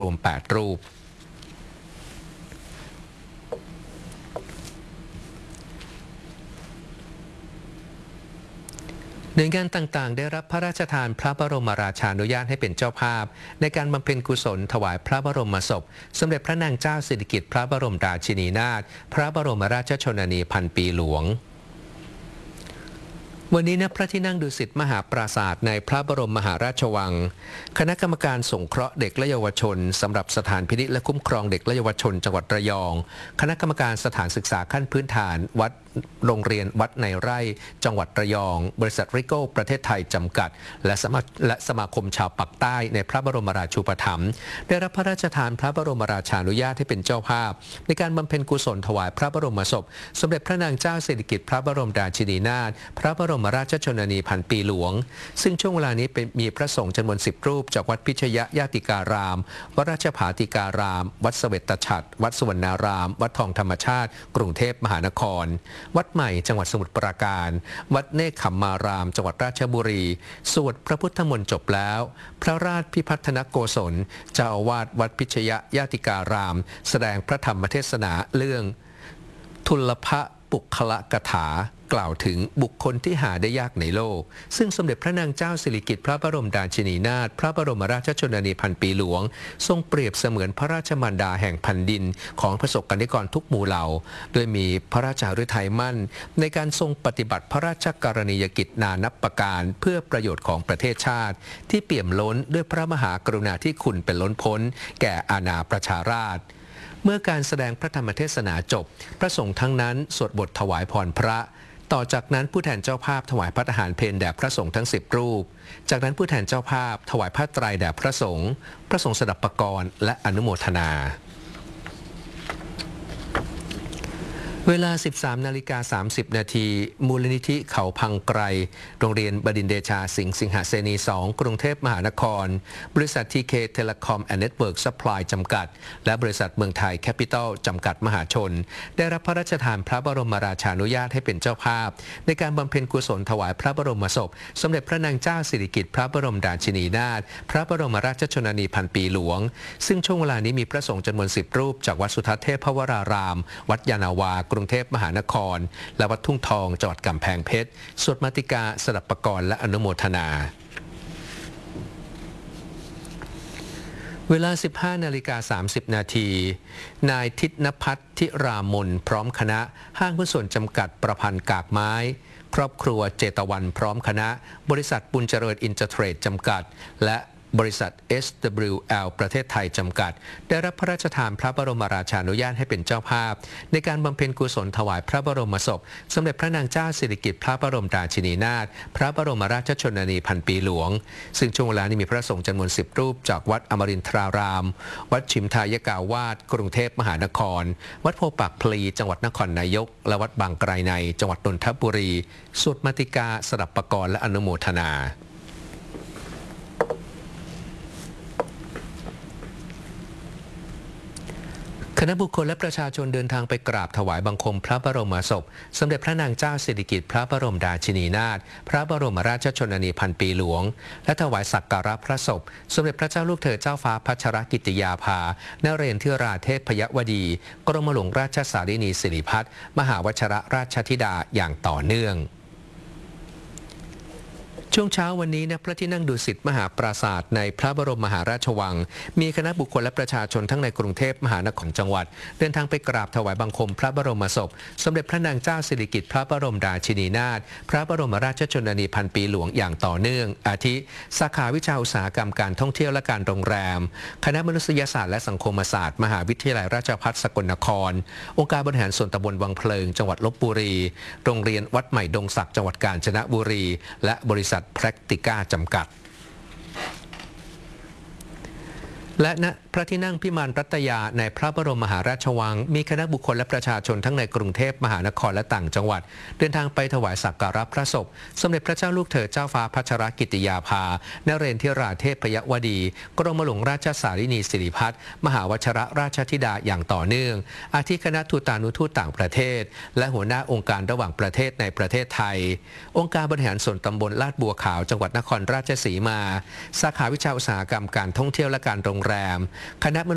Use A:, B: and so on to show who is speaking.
A: รวม8รูปหน่วยงานต่างๆได้รับพระราชทานพระบรมราชานุญาตให้เป็นเจ้าภาพในการบำเพ็ญกุศลถวายพระบรมศพสมเด็จพระนางเจ้าสิริกิติ์พระบรมราชินีนาถพระบรมราชชนนีพันปีหลวงวันนี้ณพระที่นั่งดุสิตมหาปราสาทในพระบรมมหาราชวังคณะกรรมการสงเคราะห์เด็กและเยาวชนสำหรับสถานพินิจและคุ้มครองเด็กและเยาวชนจังหวัดระยองคณะกรรมการสถานศึกษาขั้นพื้นฐานวัดโรงเรียนวัดในไร่จังหวัดระยองบริษัทริโก้ประเทศไทยจำกัดและสมาคมชาวปักใต้ในพระบรมราชูปถัมภ์ได้รับพระราชทานพระบรมราชานุญาตให้เป็นเจ้าภาพในการบำเพ็ญกุศลถวายพระบรมศพสมเด็จพระนางเจ้าสิริกิติ์พระบรมราชินีนาถพระบรมราชชนนีพันปีหลวงซึ่งช่วงเวลานี้มีพระสงฆ์จำนวน10รูปจากวัดพิชยญาติการามวัดราชภาติการามวัดเสวตฉัตรวัดสุวรรณารามวัดทองธรรมชาติกรุงเทพมหานครวัดใหม่จังหวัดสมุทรปราการวัดเนคขมมารามจังหวัดราชบุรีสวดพระพุทธมนต์จบแล้วพระราชพิพัฒนโกศลเจ้าอาวาสวัดพิชยญาติการามแสดงพระธรรมเทศนาเรื่องทุลภปุคละกถากล่าวถึงบุคคลที่หาได้ยากในโลกซึ่งสมเด็จพระนางเจ้าสิริกิติ์พระบรมราชินีนาถพระบรมราชชนนีพันปีหลวงทรงเปรียบเสมือนพระราชมารดาแห่งแผ่นดินของประสบกนิกรทุกหมู่เหล่าโดยมีพระราชฤทัยมั่นในการทรงปฏิบัติพระราชกรณียกิจนานับประการเพื่อประโยชน์ของประเทศชาติที่เปี่ยมล้นด้วยพระมหากรุณาธิคุณเป็นล้นพ้นแก่อาณาประชาราษฎร์เมื่อการแสดงพระธรรมเทศนาจบพระสงฆ์ทั้งนั้นสวดบทถวายพรพระต่อจากนั้นผู้แทนเจ้าภาพถวายพระทหารเพลแด่พระสงฆ์ทั้ง10รูปจากนั้นผู้แทนเจ้าภาพถวายผ้าไตรแด่พระสงฆ์สดับปกรณ์และอนุโมทนาเวลา 13:30 นาทีมูลนิธิเขาพังไกรโรงเรียนบดินทร์เดชาสิงหเสนี 2 กรุงเทพมหานครบริษัท TK Telecom and Network Supply จำกัดและบริษัทเมืองไทยแคปิตอลจำกัดมหาชนได้รับพระราชทานพระบรมราชานุญาตให้เป็นเจ้าภาพในการบำเพ็ญกุศลถวายพระบรมศพสมเด็จพระนางเจ้าสิริกิติ์พระบรมราชินีนาถพระบรมราชชนนีพันปีหลวงซึ่งช่วงเวลานี้มีพระสงฆ์จำนวน10รูปจากวัดสุทัศน์เทพวรารามวัดยานาวากรุงเทพมหานครและวัดทุ่งทองจังหวัดกำแพงเพชรสวดมาติกาสดับปกรณ์และอนุโมทนาเวลา 15:30 นาทีนายทิศนภัทรธิรามนพร้อมคณะห้างหุ้นส่วนจำกัดประพันธ์กากไม้ครอบครัวเจตวันพร้อมคณะบริษัทบุญเจริญอินเตอร์เทรดจำกัดและบริษัท SWL ประเทศไทยจำกัดได้รับพระราชทานพระบรมราชานุญาตให้เป็นเจ้าภาพในการบำเพ็ญกุศลถวายพระบรมศพสมเด็จพระนางเจ้าสิริกิติ์พระบรมราชินีนาถพระบรมราชชนนีพันปีหลวงซึ่งช่วงเวลานี้มีพระสงฆ์จำนวน10รูปจากวัดอมรินทรารามวัดฉิมทายกาวาสกรุงเทพมหานครวัดโพปากพลีจังหวัดนครนายกและวัดบางไกรในจังหวัดนนทบุรีสวดมาติกาสดับปกรณ์และอนุโมทนาคณะบุคคลและประชาชนเดินทางไปกราบถวายบังคมพระบรมศพสมเด็จพระนางเจ้าสิริกิติ์พระบรมราชินีนาถพระบรมราชชนนีพันปีหลวงและถวายสักการะพระศพสมเด็จพระเจ้าลูกเธอเจ้าฟ้าพัชรกิติยาภานเรศธิราเทพยวดีกรมหลวงราชสารินีสิริพัฒน์มหาวชิรราชธิดาอย่างต่อเนื่องช่วงเช้าวันนี้ณพระที่นั่งดุสิตมหาปราสาทในพระบรมมหาราชวังมีคณะบุคคลและประชาชนทั้งในกรุงเทพมหานครจังหวัดเดินทางไปกราบถวายบังคมพระบรมศพสมเด็จพระนางเจ้าสิริกิติ์พระบรมราชินีนาถพระบรมราชชนนีพันปีหลวงอย่างต่อเนื่องอาทิสาขาวิชาอุตสาหกรรมการท่องเที่ยวและการโรงแรมคณะมนุษยศาสตร์และสังคมศาสตร์มหาวิทยาลัยราชภัฏสกลนครองค์การบริหารส่วนตำบลวังเพลิงจังหวัดลพบุรีโรงเรียนวัดใหม่ดงศักดิ์จังหวัดกาญจนบุรีและบริษัทแพรคติก้าจำกัดและณพระที่นั่งพิมานรัตยาในพระบรมมหาราชวังมีคณะบุคคลและประชาชนทั้งในกรุงเทพมหานครและต่างจังหวัดเดินทางไปถวายสักการะพระศพสมเด็จพระเจ้าลูกเธอเจ้าฟ้าพัชรกิติยาภานเรศธิราเทพยวดีกรมหลวงราชสารินีสิริพัฒน์มหาวชิรราชธิดาอย่างต่อเนื่องอาทิคณะทูตานุทูตต่างประเทศและหัวหน้าองค์การระหว่างประเทศในประเทศไทยองค์การบริหารส่วนตำบลลาดบัวขาวจังหวัดนครราชสีมาสาขาวิชาอุตสาหกรรมการท่องเที่ยวและการโรงแรแรมคณะ